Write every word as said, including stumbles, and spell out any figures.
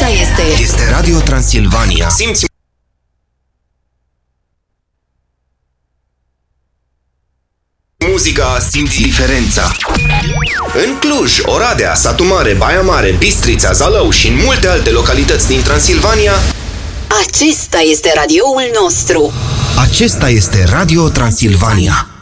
Acesta este... Este Radio Transilvania. Simți muzica, simți diferența. În Cluj, Oradea, Satu Mare, Baia Mare, Bistrița, Zalău și în multe alte localități din Transilvania, acesta este radioul nostru. Acesta este Radio Transilvania.